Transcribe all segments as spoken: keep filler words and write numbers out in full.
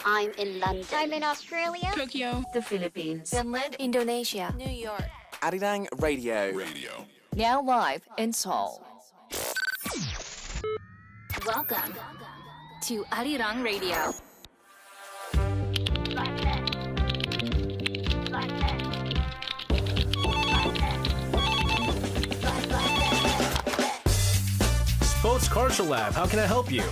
I'm in London. I'm in Australia. Tokyo. The Philippines. Finland. Indonesia. New York. Arirang Radio. Radio. Now live in Seoul. Welcome to Arirang Radio. Sports Culture Lab, how can I help you?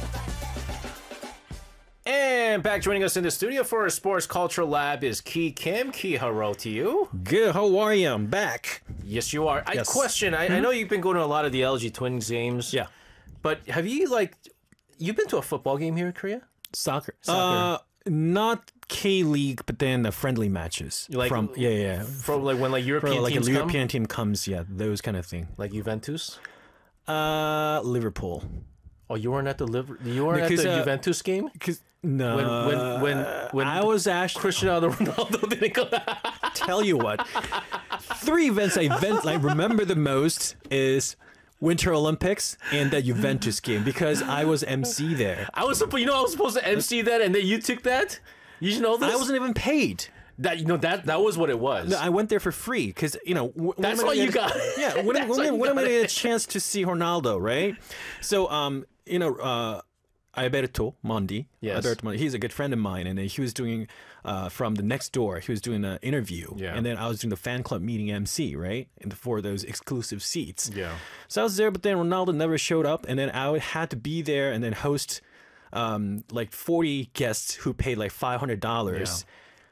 And back joining us in the studio for our Sports Culture Lab is Ki Kim. Ki, hello to you. Good, how are you? I'm back. Yes, you are. I Yes. question, I, I know you've been going to a lot of the L G Twins games. Yeah. But have you, like, you've been to a football game here in Korea? Soccer. Soccer. Uh, not K-League, but then the friendly matches. Like- from yeah, yeah. From, like, when, like, For, European like teams a come? European team comes, yeah, those kind of thing. Like Juventus? Uh, Liverpool. Oh, you weren't at the Liver- you weren't Because, at the uh, Juventus game? Because no, When when when when I was actually Cristiano Ronaldo didn't go. tell you what, three events I event I remember the most is Winter Olympics and the Juventus game because I was M C there. I was supposed, you know, I was supposed to M C that, and then you took that. You should know this. I wasn't even paid. That you know that that was what it was. No, I went there for free because you know w- when That's am I what gonna you get- got. Yeah, when, That's when, what when, you when am I got. gonna get a chance to see Ronaldo, right? So, um, you know, uh, Alberto Mondi, Yes. Alberto Mondi, he's a good friend of mine, and he was doing uh, from the next door. He was doing an interview, Yeah. and then I was doing the fan club meeting M C, right, and for those exclusive seats. Yeah. So I was there, but then Ronaldo never showed up, and then I would had to be there and then host um, like forty guests who paid like five hundred dollars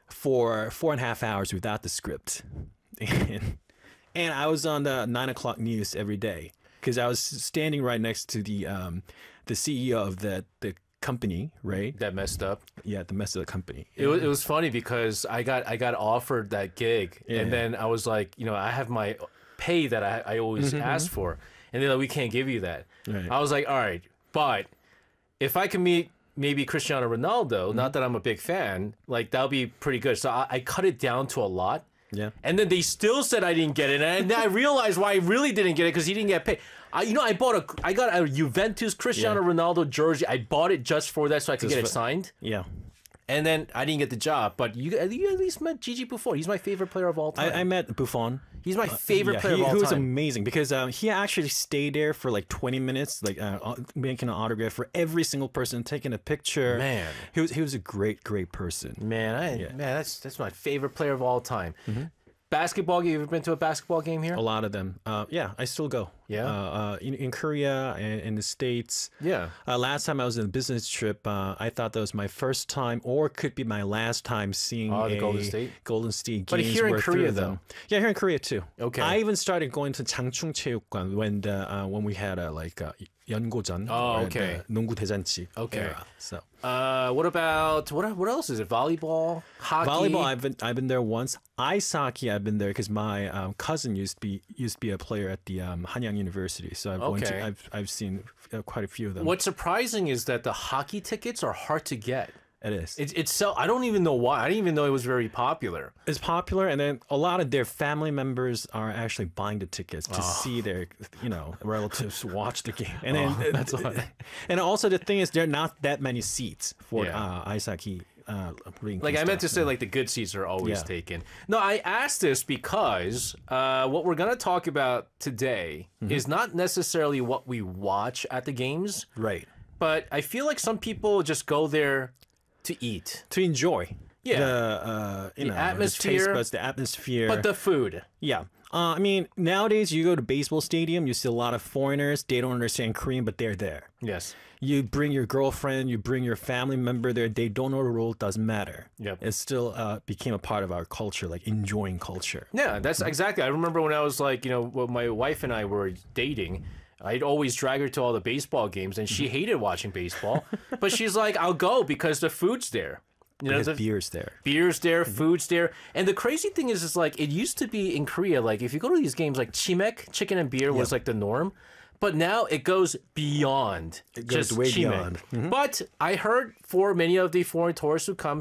for four and a half hours without the script, and, and I was on the nine o'clock news every day because I was standing right next to the um, the C E O of the the company, right? That messed up. Yeah, the mess of the company. It was, it was funny because I got I got offered that gig, Yeah. and then I was like, you know, I have my pay that I, I always ask for, and they're like, we can't give you that. Right. I was like, all right, but if I can meet maybe Cristiano Ronaldo, not that I'm a big fan, like that'll be pretty good. So I, I cut it down to a lot. Yeah. And then they still said I didn't get it, and then I realized why I really didn't get it because he didn't get paid. I, you know, I bought a, I got a Juventus Cristiano Yeah. Ronaldo jersey. I bought it just for that, so I could Just get it for- signed. Yeah. And then I didn't get the job, but you, you at least met Gigi Buffon. He's my favorite player of all time. I, I met Buffon. He's my favorite Yeah, player he, of all he was time. amazing because um, he actually stayed there for like twenty minutes, like uh, au- making an autograph for every single person, taking a picture. Man. he was he was a great, great person. man, I, Yeah. man, that's that's my favorite player of all time. Basketball game. You ever been to a basketball game here? A lot of them. Uh, yeah, I still go. Yeah? Uh, uh, in, in Korea and in the States. Yeah. Uh, last time I was on a business trip, uh, I thought that was my first time or could be my last time seeing Oh, the a Golden State? Golden State But games here in where three Korea, of them. Yeah, here in Korea too. Okay. I even started going to 장충 체육관 when the, uh, when we had a like a 연고전. Oh, or okay. the 농구 대잔치. Okay. Era. So Uh, what about what? What else is it? Volleyball, hockey. volleyball, I've been I've been there once. Ice hockey, I've been there because my um, cousin used to be used to be a player at the um, Hanyang University. So I've went Okay. to, I've I've seen uh, quite a few of them. What's surprising is that the hockey tickets are hard to get. It is. It's it's so I don't even know why. I didn't even know it was very popular. It's popular, and then a lot of their family members are actually buying the tickets to Oh. see their, you know, relatives watch the game. And then that's why. and also the thing is, there are not that many seats for Yeah. uh, ice hockey. Uh, rink Like I and meant to stuff. say, like the good seats are always Yeah. taken. No, I asked this because uh, what we're gonna talk about today Mm-hmm. is not necessarily what we watch at the games, right but I feel like some people just go there to eat. to enjoy. Yeah. the uh, you The know atmosphere, the taste buds, the atmosphere, But the food. yeah. Uh, I mean, nowadays you go to baseball stadium, you see a lot of foreigners. They don't understand Korean, but they're there. Yes. You bring your girlfriend, you bring your family member there. They don't know the rule. Doesn't matter. Yep. It still uh, became a part of our culture, like enjoying culture. Yeah, that's exactly. I remember when I was like, you know, when my wife and I were dating, I'd always drag her to all the baseball games, and she hated watching baseball. But she's like, I'll go because the food's there. You know, Because the beer's there. beer's there, food's there. And the crazy thing is, is like, it used to be in Korea, like, if you go to these games, like, chimek, chicken and beer, was Yeah. like the norm. But now it goes beyond. It goes just way chimek. beyond. But I heard for many of the foreign tourists who come,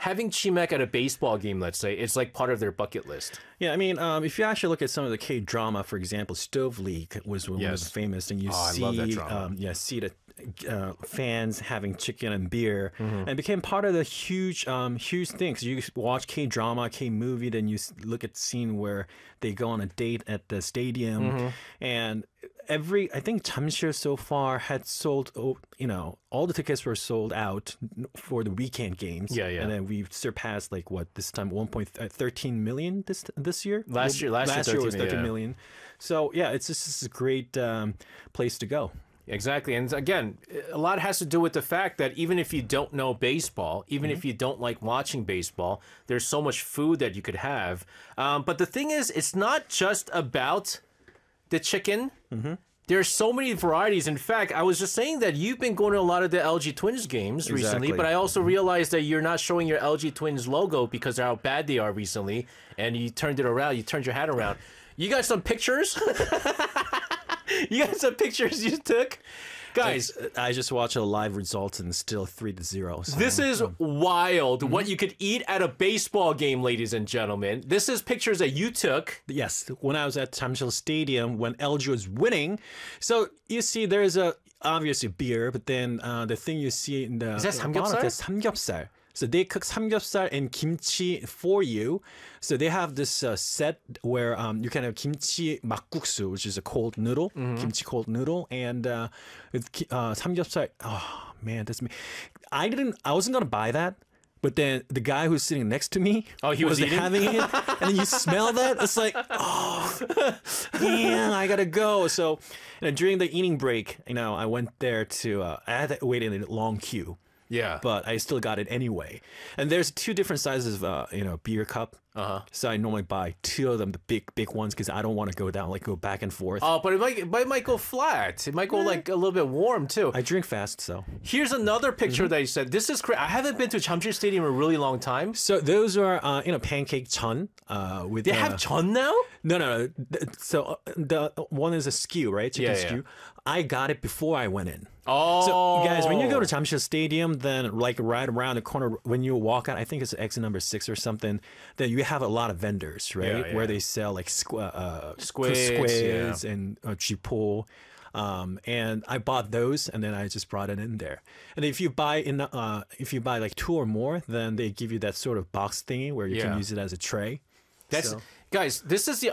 having chimek at a baseball game, let's say, it's like part of their bucket list. Yeah, I mean, um, if you actually look at some of the K drama, for example, Stove League was one Yes. of the famous, and you Oh, I see, love that drama. um, yeah, see the uh, fans having chicken and beer, Mm-hmm. and it became part of the huge, um, huge thing. So you watch K drama, K movie, then you s- look at the scene where they go on a date at the stadium, Mm-hmm. and every I think Jamsil so far had sold, oh, you know, all the tickets were sold out for the weekend games. Yeah, yeah. And then we've surpassed like what this time one point thirteen million this this year. Last year- last year, was thirteen, thirteen yeah. million. So yeah, it's just, it's a great um, place to go. Exactly. And again, a lot has to do with the fact that even if you don't know baseball, even Mm-hmm. if you don't like watching baseball, there's so much food that you could have. Um, but the thing is, it's not just about the chicken. Mm-hmm. There's so many varieties. In fact, I was just saying that you've been going to a lot of the L G Twins games recently, Exactly. Mm-hmm. but I also realized that you're not showing your L G Twins logo because of how bad they are recently, and you turned it around, you turned your hat around. You got some pictures? You got some pictures you took? Guys, I just watched the live results and it's still three to zero. So. this is wild. Mm-hmm. What you could eat at a baseball game, ladies and gentlemen. This is pictures that you took. Yes, when I was at Jamsil Stadium when L G was winning. So you see, there's a obviously beer, but then uh, the thing you see in the Is that the bottom samgyeopsal? is samgyeopsal. So they cook samgyeopsal and kimchi for you. So they have this uh, set where um, you can have kimchi makguksu, which is a cold noodle, Mm-hmm. kimchi cold noodle, and uh, with ki- uh, samgyeopsal. Oh man, that's me. I didn't. I wasn't gonna buy that. But then the guy who's sitting next to me, Oh, he was eating? having it, and then you smell that. It's like, oh, man, I gotta go. So, you know, during the eating break, you know, I went there to. Uh, I had to wait in a long queue, Yeah. but I still got it anyway. And there's two different sizes of, uh, you know, beer cup. Uh-huh. So I normally buy two of them, the big, big ones, because I don't want to go down, like go back and forth. Oh, but it might, but it might go flat. It might go like a little bit warm too. I drink fast, so. Here's another picture that you said. This is great. I haven't been to Jamsil Stadium in a really long time. So those are, uh, you know, pancake chun. Uh, with They uh, have chun now? No, no, no. Th- So uh, the one is a skew, right? Chicken Yeah, yeah. skew. I got it before I went in. Oh. So, guys, when you go to Jamsil Stadium, then like right around the corner, when you walk out, I think it's exit number six or something. Then you have a lot of vendors, right, Yeah, yeah. where they sell like squ- uh, Squids, squids yeah. and uh, chipo. Um, and I bought those, and then I just brought it in there. And if you buy in, uh, if you buy like two or more, then they give you that sort of box thingy where you Yeah. can use it as a tray. That's So- guys. This is the